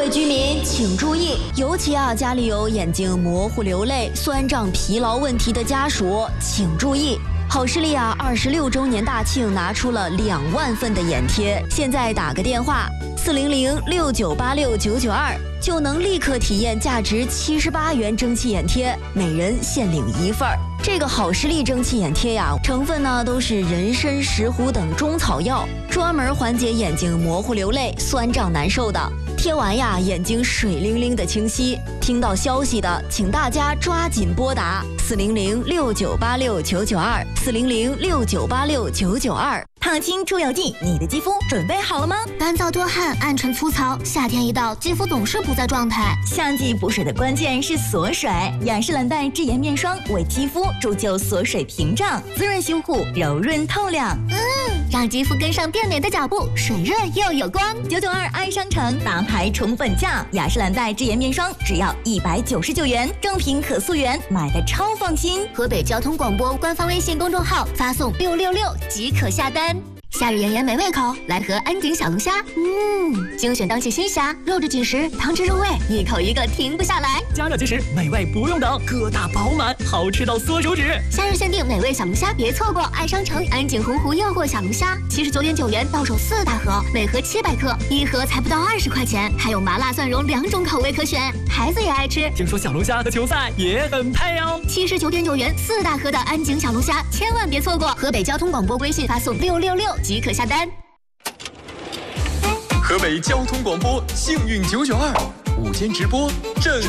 位居民请注意，尤其家里有眼睛模糊、流泪、酸胀、疲劳问题的家属，请注意。好视力26周年大庆拿出了2万份的眼贴，现在打个电话40069869992，就能立刻体验价值78元蒸汽眼贴，每人限领1份。这个好视力蒸汽眼贴成分都是人参、石斛等中草药，专门缓解眼睛模糊、流泪、酸胀难受的。贴完眼睛水灵灵的清晰。听到消息的，请大家抓紧拨打400698699240069869992。 烫青出油剂，你的肌肤准备好了吗？ 干燥多汗、暗沉粗糙，夏天一到，肌肤总是不在状态。 夏季补水的关键是锁水，雅诗兰黛智妍面霜为肌肤铸就锁水屏障，滋润修护，柔润透亮。 让肌肤跟上变美的脚步，水润又有光。 992爱商城大牌宠粉价，雅诗兰黛智妍面霜只要199元，正品可溯源，买的超放心。 河北交通广播官方微信公众号发送666即可下单。夏日炎炎没胃口，来盒安井小龙虾。精选当季新虾，肉质紧实，汤汁入味，一口一个停不下来。 加热即食，美味不用等，个大饱满，好吃到缩手指。 夏日限定美味小龙虾，别错过！爱商城安井洪湖诱惑小龙虾，79.9元到手4大盒，每盒700克，一盒才不到20块钱，还有麻辣蒜蓉2种口味可选，孩子也爱吃。 听说小龙虾和球赛也很配哦。 79.9元4大盒的安井小龙虾，千万别错过！河北交通广播微信发送666即可下单。 河北交通广播幸运992午间直播正